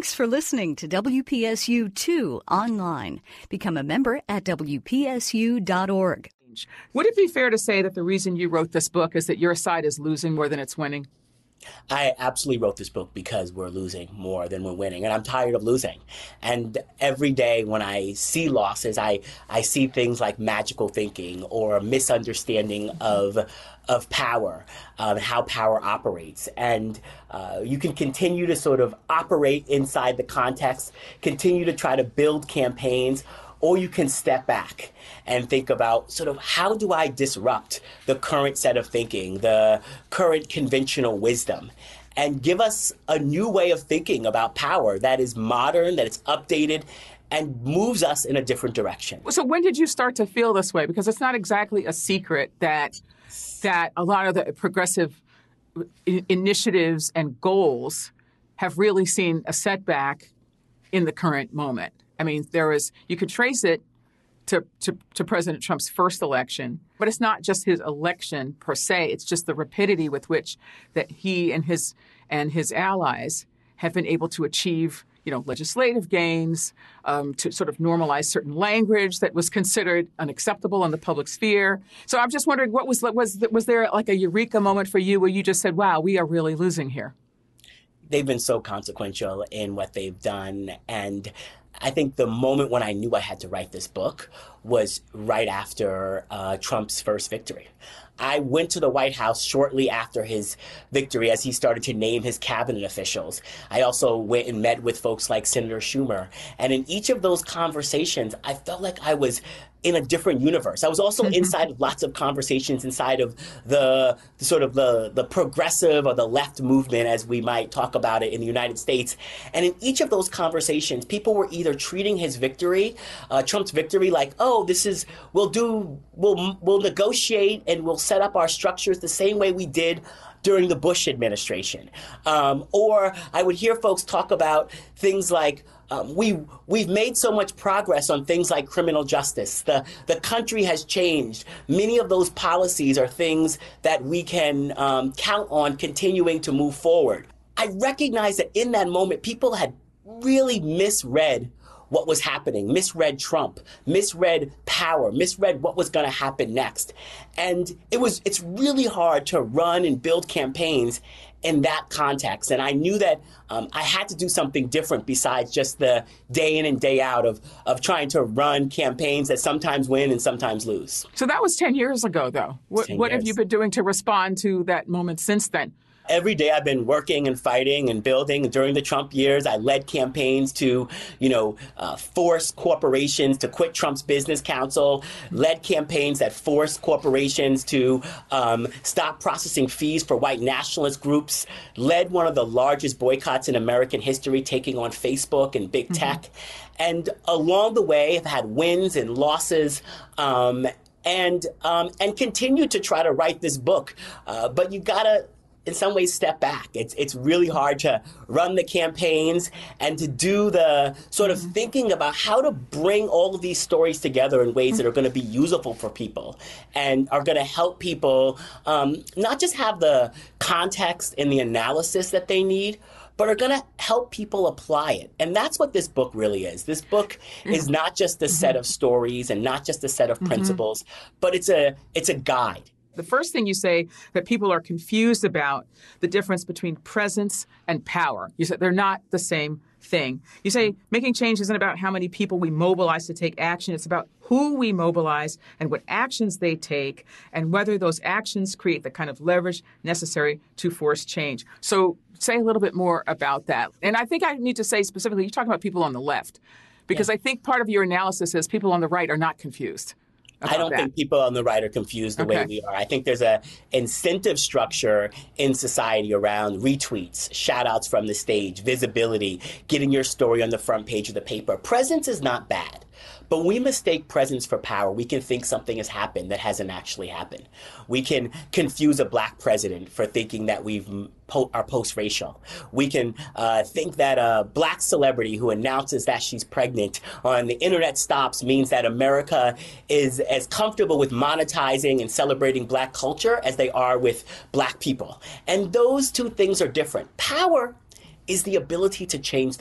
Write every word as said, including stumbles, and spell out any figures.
Thanks for listening to W P S U two online. Become a member at W P S U dot org. Would it be fair to say that the reason you wrote this book is that your side is losing more than it's winning? I absolutely wrote this book because we're losing more than we're winning, and I'm tired of losing. And every day when I see losses, I, I see things like magical thinking or a misunderstanding of of power, um, how power operates. And uh, you can continue to sort of operate inside the context, continue to try to build campaigns, or you can step back and think about sort of how do I disrupt the current set of thinking, the current conventional wisdom, and give us a new way of thinking about power that is modern, that is updated, and moves us in a different direction. So when did you start to feel this way? Because it's not exactly a secret that that a lot of the progressive I- initiatives and goals have really seen a setback in the current moment. I mean, there is, you could trace it to, to, to President Trump's first election, but it's not just his election per se. It's just the rapidity with which that he and his and his allies have been able to achieve, you know, legislative gains, um, to sort of normalize certain language that was considered unacceptable in the public sphere. So I'm just wondering, what was was was there like a eureka moment for you where you just said, "Wow, we are really losing here"? They've been so consequential in what they've done, and I think the moment when I knew I had to write this book was right after uh, Trump's first victory. I went to the White House shortly after his victory as he started to name his cabinet officials. I also went and met with folks like Senator Schumer. And in each of those conversations, I felt like I was in a different universe. I was also mm-hmm. inside of lots of conversations inside of the, the sort of the, the progressive or the left movement, as we might talk about it in the United States. And in each of those conversations, people were either treating his victory, uh, Trump's victory, like, oh, this is, we'll do, we'll, we'll negotiate and we'll set up our structures the same way we did during the Bush administration. Um, or I would hear folks talk about things like, Um, we, we've made so much progress on things like criminal justice. The, the country has changed. Many of those policies are things that we can um, count on continuing to move forward. I recognize that in that moment, people had really misread what was happening, misread Trump, misread power, misread what was going to happen next. And it was, it's really hard to run and build campaigns in that context. And I knew that um, I had to do something different besides just the day in and day out of, of trying to run campaigns that sometimes win and sometimes lose. So that was ten years ago, though. What, what have you been doing to respond to that moment since then? Every day I've been working and fighting and building. During the Trump years, I led campaigns to, you know, uh, force corporations to quit Trump's business council, led campaigns that forced corporations to um, stop processing fees for white nationalist groups, led one of the largest boycotts in American history, taking on Facebook and big tech. Mm-hmm. And along the way, I've had wins and losses, um, and um, and continue to try to write this book. Uh, but you gotta, in some ways, step back. It's it's really hard to run the campaigns and to do the sort of mm-hmm. thinking about how to bring all of these stories together in ways mm-hmm. that are going to be useful for people and are going to help people um, not just have the context and the analysis that they need, but are going to help people apply it. And that's what this book really is. This book mm-hmm. is not just a set of stories and not just a set of mm-hmm. principles, but it's a it's a guide. The first thing you say that people are confused about the difference between presence and power. You said they're not the same thing. You say making change isn't about how many people we mobilize to take action. It's about who we mobilize and what actions they take and whether those actions create the kind of leverage necessary to force change. So say a little bit more about that. And I think I need to say specifically, you're talking about people on the left, because yeah. I think part of your analysis is people on the right are not confused. I don't that. think people on the right are confused the okay. way we are. I think there's a incentive structure in society around retweets, shout outs from the stage, visibility, getting your story on the front page of the paper. Presence is not bad. But when we mistake presence for power, we can think something has happened that hasn't actually happened. We can confuse a black president for thinking that we've po- are post-racial. We can uh, think that a black celebrity who announces that she's pregnant on the internet stops means that America is as comfortable with monetizing and celebrating black culture as they are with black people. And those two things are different. Power is the ability to change